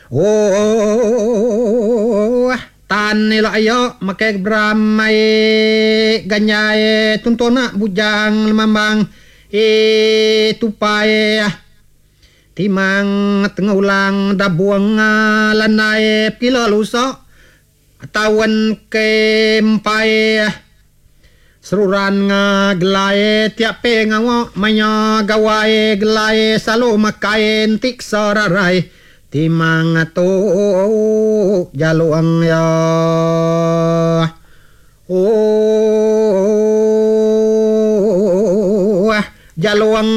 Oh tan nila ayo make bramai ganyai tuntona bujang lemambang tupai timang tengah ulang dabuang lanai pila lusa tawan kempai seruran gelai tiap pe ngawo manya gawai gelai salo makain tik sararai timang tu jaluang ya jaluang